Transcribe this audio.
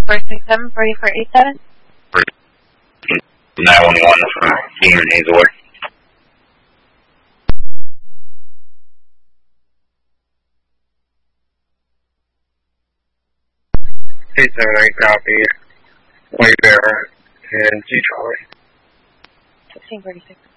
467 4487. 911 from Senior Hazelwood. Hey, 7-8 copy. Way there and G Charlie. 1646.